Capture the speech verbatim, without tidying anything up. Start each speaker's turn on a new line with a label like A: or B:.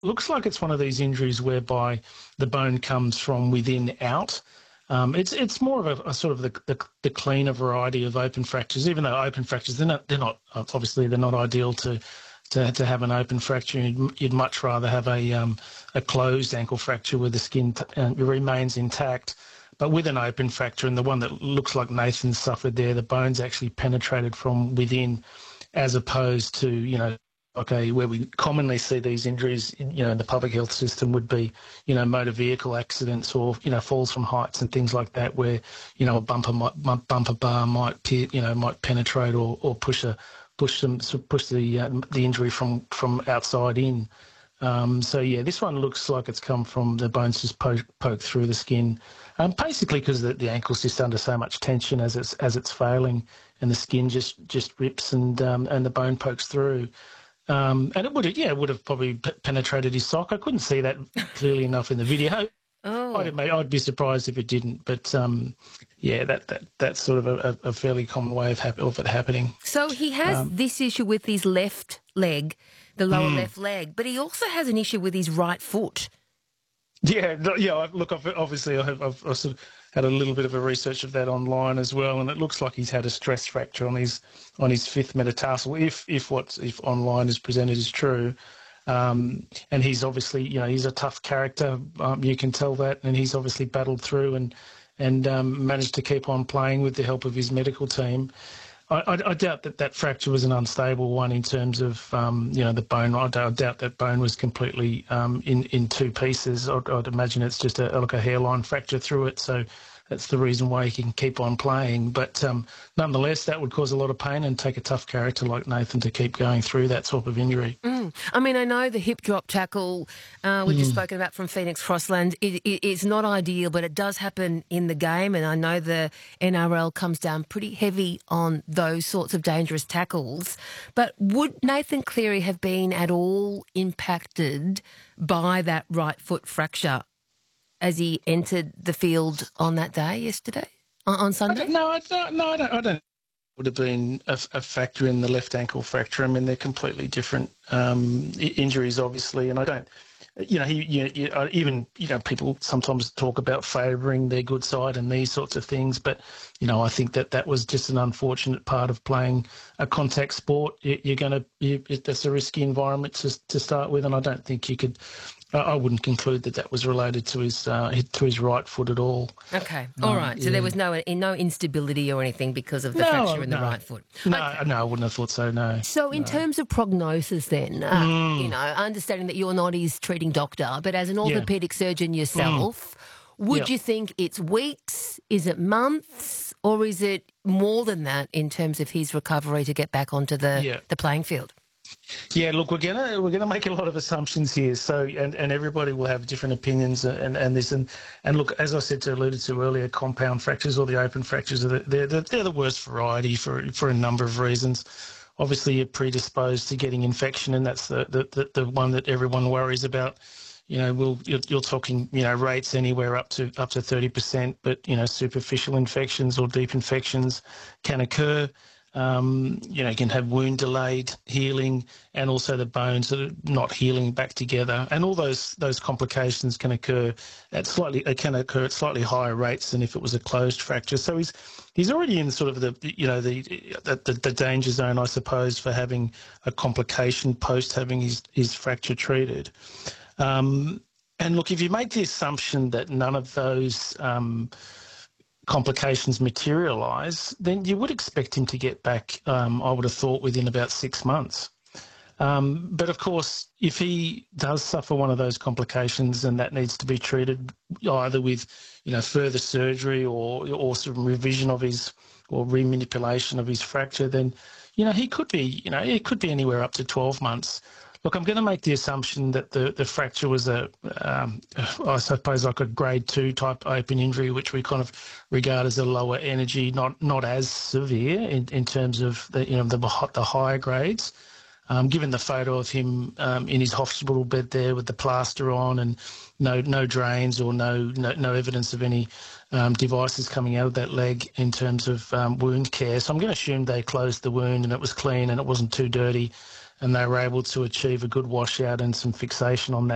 A: looks like it's one of these injuries whereby the bone comes from within out. Um, it's it's more of a, a sort of the, the the cleaner variety of open fractures. Even though open fractures, they're not they're not obviously they're not ideal to to, to have an open fracture. You'd, you'd much rather have a um, a closed ankle fracture where the skin t- uh, remains intact. But with an open fracture, and the one that looks like Nathan suffered there, the bone's actually penetrated from within, as opposed to, you know, okay, where we commonly see these injuries, in, you know, in the public health system would be, you know, motor vehicle accidents or, you know, falls from heights and things like that, where, you know, a bumper might, bumper bar might, pe- you know, might penetrate or, or push a push them push the uh, the injury from from outside in. Um, so yeah, this one looks like it's come from the bones just poke, poked through the skin, um, basically because the, the ankle's just under so much tension as it's as it's failing, and the skin just just rips and um, and the bone pokes through. Um, and it would have, yeah, it would have probably p- penetrated his sock. I couldn't see that clearly enough in the video.
B: Oh.
A: I'd, I'd be surprised if it didn't. But, um, yeah, that, that that's sort of a, a fairly common way of, hap- of it happening.
B: So he has um, this issue with his left leg, the lower mm. left leg, but he also has an issue with his right foot.
A: Yeah, yeah. Look, obviously I have, I've, I've sort of had a little bit of a research of that online as well, and it looks like he's had a stress fracture on his on his fifth metatarsal, if if what's if online is presented is true. Um, and he's obviously, you know, he's a tough character. Um, you can tell that, and he's obviously battled through and and um, managed to keep on playing with the help of his medical team. I, I, I doubt that that fracture was an unstable one in terms of, um, you know, the bone. I doubt, I doubt that bone was completely um, in, in two pieces. I'd, I'd imagine it's just a, like a hairline fracture through it. So that's the reason why he can keep on playing. But um, nonetheless, that would cause a lot of pain and take a tough character like Nathan to keep going through that sort of injury.
B: Mm. I mean, I know the hip drop tackle uh, we've mm. just spoken about from Phoenix Crossland, it, it, it's not ideal, but it does happen in the game. And I know the N R L comes down pretty heavy on those sorts of dangerous tackles. But would Nathan Cleary have been at all impacted by that right foot fracture as he entered the field on that day yesterday, on, on Sunday?
A: I no, I don't, no, I don't. I don't. It would have been a, a factor in the left ankle fracture. I mean, they're completely different um, injuries, obviously, and I don't. You know, he, you, you, even you know, people sometimes talk about favouring their good side and these sorts of things, but you know, I think that that was just an unfortunate part of playing a contact sport. You, you're going to, you, it's a risky environment to to start with, and I don't think you could. I wouldn't conclude that that was related to his uh, to his right foot at all.
B: Okay, all um, right. So yeah. there was no no instability or anything because of the
A: no,
B: fracture in
A: no.
B: the right foot.
A: No,
B: okay.
A: no, I wouldn't have thought so. No.
B: So in
A: no.
B: terms of prognosis, then, uh,
A: mm.
B: you know, understanding that you're not his treating doctor, but as an orthopaedic yeah. surgeon yourself, mm. would yeah. you think it's weeks? Is it months? Or is it more than that in terms of his recovery to get back onto the
A: yeah.
B: the playing field?
A: Yeah, look, we're gonna we're gonna make a lot of assumptions here. So, and, and everybody will have different opinions, and, and this and and look, as I said to alluded to earlier, compound fractures or the open fractures are the, they're the, they're the worst variety for for a number of reasons. Obviously, you're predisposed to getting infection, and that's the the, the, the one that everyone worries about. You know, we'll you're, you're talking you know rates anywhere up to up to thirty percent, but you know superficial infections or deep infections can occur. Um, you know, you can have wound delayed healing, and also the bones that are not healing back together, and all those those complications can occur at slightly it can occur at slightly higher rates than if it was a closed fracture. So he's he's already in sort of the you know the the, the danger zone, I suppose, for having a complication post having his his fracture treated. Um, and look, if you make the assumption that none of those um, complications materialise, then you would expect him to get back, um, I would have thought, within about six months. Um, but, of course, if he does suffer one of those complications and that needs to be treated either with, you know, further surgery or, or some revision of his or remanipulation of his fracture, then, you know, he could be, you know, it could be anywhere up to twelve months. Look, I'm going to make the assumption that the, the fracture was a, um, I suppose, like a grade two type open injury, which we kind of regard as a lower energy, not not as severe in, in terms of the you know the the higher grades. Um, given the photo of him um, in his hospital bed there with the plaster on and no no drains or no no, no evidence of any um, devices coming out of that leg in terms of um, wound care, so I'm going to assume they closed the wound and it was clean and it wasn't too dirty, and they were able to achieve a good washout and some fixation on that.